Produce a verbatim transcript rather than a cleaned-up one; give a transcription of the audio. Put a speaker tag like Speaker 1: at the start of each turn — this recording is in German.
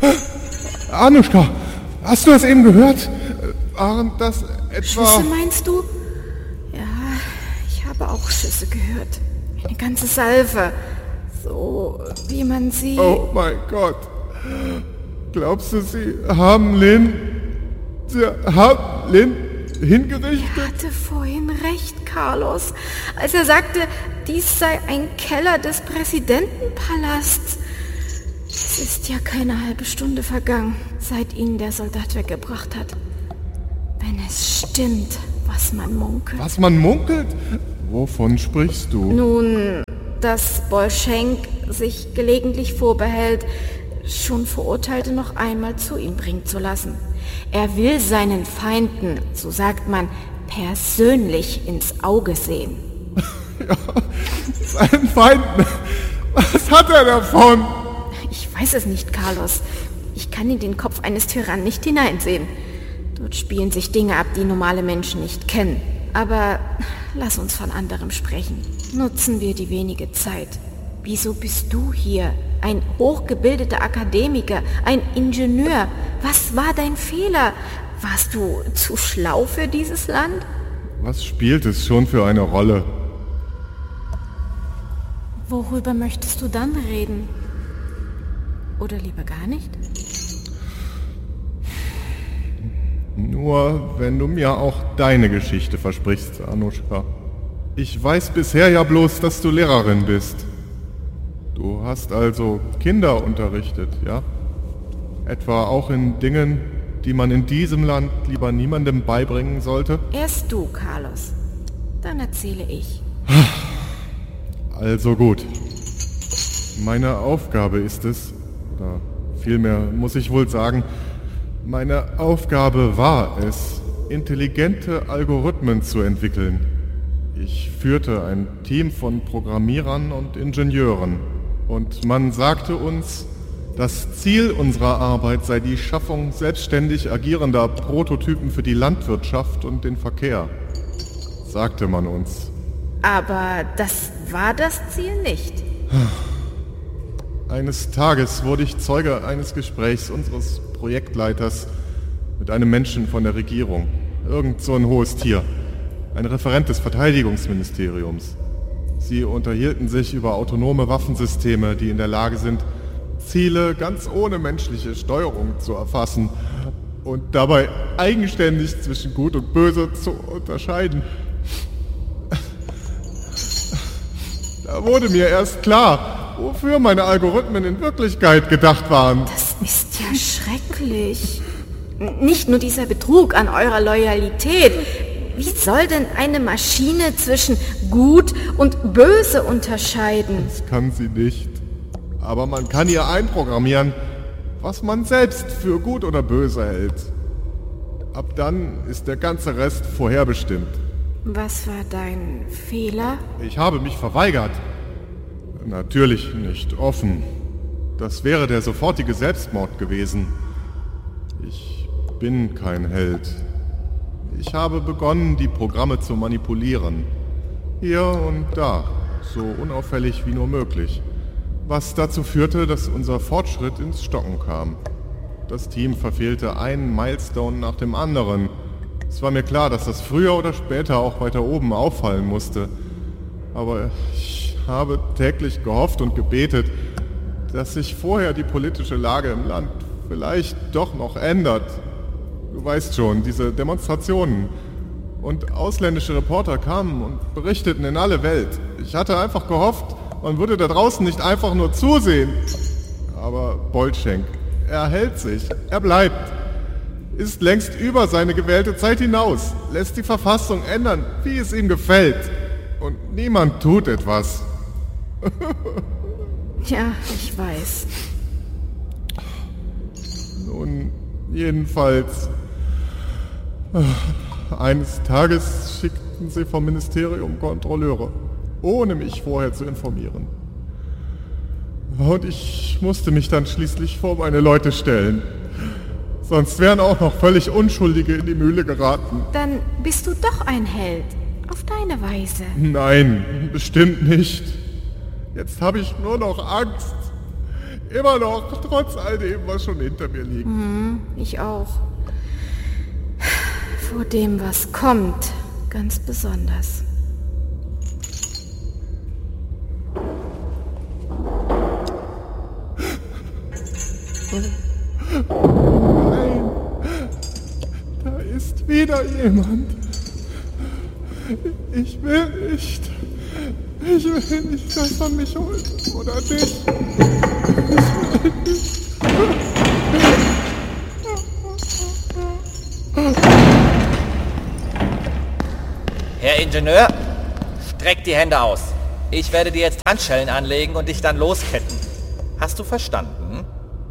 Speaker 1: Anuschka, hast du das eben gehört? Waren das etwa...
Speaker 2: Schüsse meinst du? Ja, ich habe auch Schüsse gehört. Eine ganze Salve. So wie man sie...
Speaker 1: Oh mein Gott. Glaubst du, sie haben Lynn... Sie haben Lynn hingerichtet?
Speaker 2: Er hatte vorhin recht, Carlos, als er sagte, dies sei ein Keller des Präsidentenpalasts. Es ist ja keine halbe Stunde vergangen, seit ihn der Soldat weggebracht hat. Wenn es stimmt, was man munkelt.
Speaker 1: Was man munkelt? Wovon sprichst du?
Speaker 2: Nun, dass Bolschenk sich gelegentlich vorbehält, schon Verurteilte noch einmal zu ihm bringen zu lassen. Er will seinen Feinden, so sagt man, persönlich ins Auge sehen.
Speaker 1: Ja, seinen Feinden? Was hat er davon?
Speaker 2: Ich weiß es nicht, Carlos. Ich kann in den Kopf eines Tyrannen nicht hineinsehen. Dort spielen sich Dinge ab, die normale Menschen nicht kennen. Aber lass uns von anderem sprechen. Nutzen wir die wenige Zeit. Wieso bist du hier? Ein hochgebildeter Akademiker, ein Ingenieur. Was war dein Fehler? Warst du zu schlau für dieses Land?
Speaker 1: Was spielt es schon für eine Rolle?
Speaker 2: Worüber möchtest du dann reden? Oder lieber gar nicht?
Speaker 1: Nur, wenn du mir auch deine Geschichte versprichst, Anuschka. Ich weiß bisher ja bloß, dass du Lehrerin bist. Du hast also Kinder unterrichtet, ja? Etwa auch in Dingen, die man in diesem Land lieber niemandem beibringen sollte?
Speaker 2: Erst du, Carlos. Dann erzähle ich.
Speaker 1: Also gut. Meine Aufgabe ist es, oder vielmehr muss ich wohl sagen, meine Aufgabe war es, intelligente Algorithmen zu entwickeln. Ich führte ein Team von Programmierern und Ingenieuren. Und man sagte uns, das Ziel unserer Arbeit sei die Schaffung selbstständig agierender Prototypen für die Landwirtschaft und den Verkehr. Sagte man uns.
Speaker 2: Aber das war das Ziel nicht.
Speaker 1: Eines Tages wurde ich Zeuge eines Gesprächs unseres Projektleiters mit einem Menschen von der Regierung. Irgend so ein hohes Tier. Ein Referent des Verteidigungsministeriums. Sie unterhielten sich über autonome Waffensysteme, die in der Lage sind, Ziele ganz ohne menschliche Steuerung zu erfassen und dabei eigenständig zwischen Gut und Böse zu unterscheiden. Da wurde mir erst klar, wofür meine Algorithmen in Wirklichkeit gedacht waren.
Speaker 2: Das ist ja schrecklich. Nicht nur dieser Betrug an eurer Loyalität. Wie soll denn eine Maschine zwischen Gut und Böse unterscheiden?
Speaker 1: Das kann sie nicht. Aber man kann ihr einprogrammieren, was man selbst für gut oder böse hält. Ab dann ist der ganze Rest vorherbestimmt.
Speaker 2: Was war dein Fehler?
Speaker 1: Ich habe mich verweigert. Natürlich nicht offen. Das wäre der sofortige Selbstmord gewesen. Ich bin kein Held. Ich habe begonnen, die Programme zu manipulieren. Hier und da, so unauffällig wie nur möglich. Was dazu führte, dass unser Fortschritt ins Stocken kam. Das Team verfehlte einen Milestone nach dem anderen. Es war mir klar, dass das früher oder später auch weiter oben auffallen musste. Aber ich habe täglich gehofft und gebetet, dass sich vorher die politische Lage im Land vielleicht doch noch ändert. Du weißt schon, diese Demonstrationen. Und ausländische Reporter kamen und berichteten in alle Welt. Ich hatte einfach gehofft, man würde da draußen nicht einfach nur zusehen. Aber Bolschenk, er hält sich, er bleibt. Ist längst über seine gewählte Zeit hinaus, lässt die Verfassung ändern, wie es ihm gefällt. Und niemand tut etwas.
Speaker 2: Ja, ich weiß.
Speaker 1: Nun, jedenfalls... Eines Tages schickten sie vom Ministerium Kontrolleure, ohne mich vorher zu informieren. Und ich musste mich dann schließlich vor meine Leute stellen. Sonst wären auch noch völlig Unschuldige in die Mühle geraten.
Speaker 2: Dann bist du doch ein Held. Auf deine Weise.
Speaker 1: Nein, bestimmt nicht. Jetzt habe ich nur noch Angst. Immer noch, trotz all dem, was schon hinter mir liegt.
Speaker 2: Mhm, ich auch. Vor dem, was kommt, ganz besonders.
Speaker 1: Nein, da ist wieder jemand. Ich will nicht. Ich will nicht, dass er mich holt. Oder dich. Ich will nicht.
Speaker 3: Herr Ingenieur, streck die Hände aus. Ich werde dir jetzt Handschellen anlegen und dich dann losketten. Hast du verstanden?